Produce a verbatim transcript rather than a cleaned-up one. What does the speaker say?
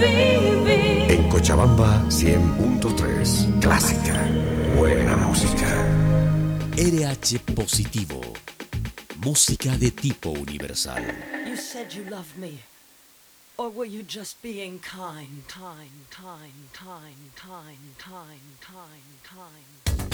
En Cochabamba cien punto tres. Clásica. Buena música. R H Positivo. Música de tipo universal. You said you loved me. Or were you just being kind? Kind, kind, kind, kind, kind, kind, kind.